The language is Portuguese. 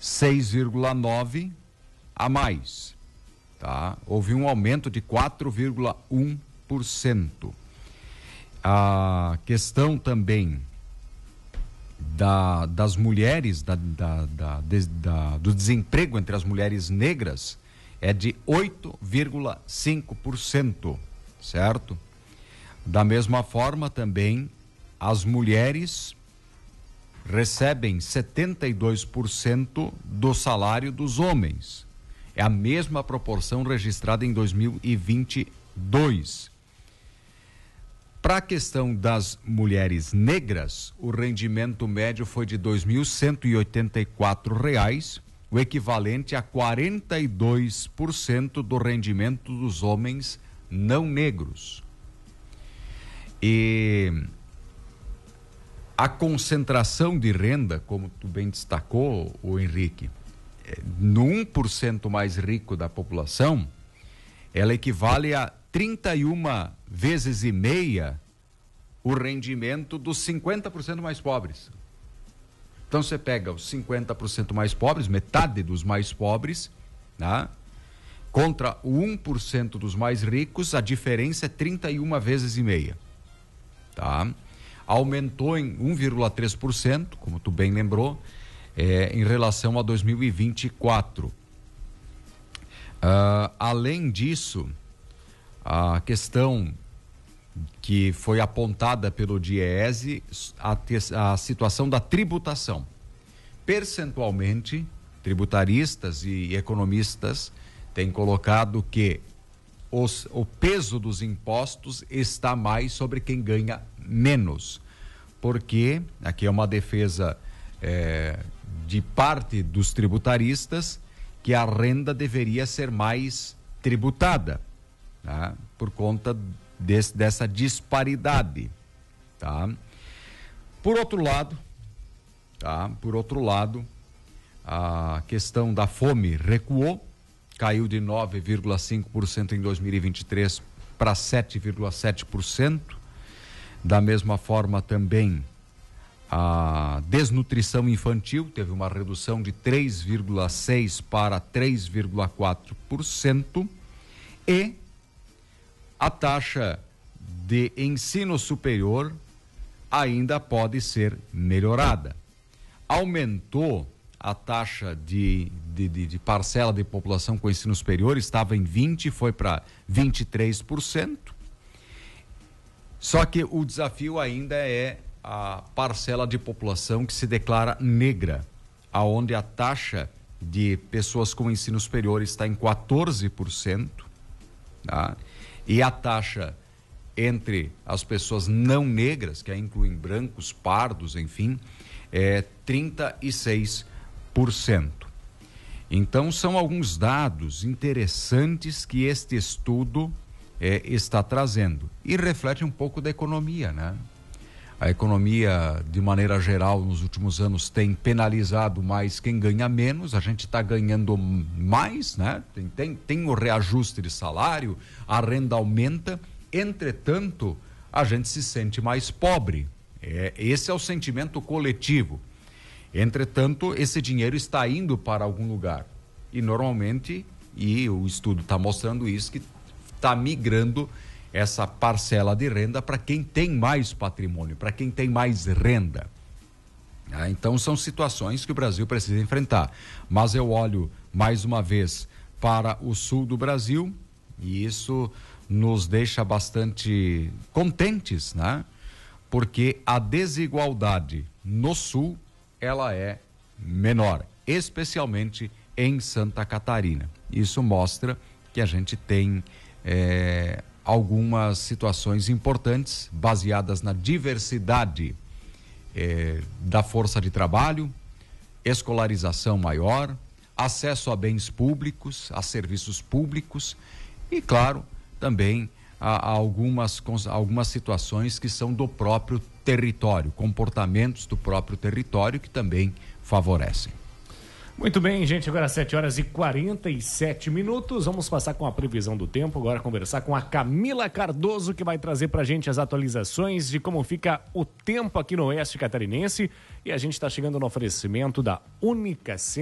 6,9% a mais, tá? Houve um aumento de 4,1%. A questão também das mulheres, do desemprego entre as mulheres negras é de 8,5%, certo? Da mesma forma também, as mulheres recebem 72% do salário dos homens. É a mesma proporção registrada em 2022. Para a questão das mulheres negras, o rendimento médio foi de R$ 2.184, o equivalente a 42% do rendimento dos homens não negros. E a concentração de renda, como tu bem destacou, o Henrique, no 1% mais rico da população, ela equivale a 31 vezes e meia o rendimento dos 50% mais pobres. Então você pega os 50% mais pobres, metade dos mais pobres, né? Contra o 1% dos mais ricos, a diferença é 31 vezes e meia. Tá? Aumentou em 1,3%, como tu bem lembrou, em relação a 2024. Além disso, a questão que foi apontada pelo DIEESE, a situação da tributação. Percentualmente, tributaristas e economistas têm colocado que o peso dos impostos está mais sobre quem ganha menos, porque aqui é uma defesa de parte dos tributaristas que a renda deveria ser mais tributada, tá? Por conta dessa disparidade, tá? Por outro lado, a questão da fome recuou, caiu de 9,5% em 2023 para 7,7%. Da mesma forma também a desnutrição infantil teve uma redução de 3,6% para 3,4%, e a taxa de ensino superior ainda pode ser melhorada. Aumentou a taxa de parcela de população com ensino superior, estava em 20%, foi para 23%. Só que o desafio ainda é a parcela de população que se declara negra, aonde a taxa de pessoas com ensino superior está em 14%, tá? E a taxa entre as pessoas não negras, que incluem brancos, pardos, enfim, é 36%. Então, são alguns dados interessantes que este estudo está trazendo. E reflete um pouco da economia, né? A economia, de maneira geral, nos últimos anos tem penalizado mais quem ganha menos. A gente está ganhando mais, né? Tem o reajuste de salário, a renda aumenta. Entretanto, a gente se sente mais pobre. Esse é o sentimento coletivo. Entretanto, esse dinheiro está indo para algum lugar. E normalmente, e o estudo está mostrando isso, que está migrando essa parcela de renda para quem tem mais patrimônio, para quem tem mais renda. Então, são situações que o Brasil precisa enfrentar. Mas eu olho, mais uma vez, para o sul do Brasil, e isso nos deixa bastante contentes, né? Porque a desigualdade no sul, ela é menor, especialmente em Santa Catarina. Isso mostra que a gente tem algumas situações importantes baseadas na diversidade da força de trabalho, escolarização maior, acesso a bens públicos, a serviços públicos e, claro, também a algumas situações que são do próprio território, comportamentos do próprio território que também favorecem. Muito bem, gente, agora 7h47. Vamos passar com a previsão do tempo, agora conversar com a Camila Cardoso, que vai trazer pra gente as atualizações de como fica o tempo aqui no Oeste Catarinense. E a gente está chegando no oferecimento da Única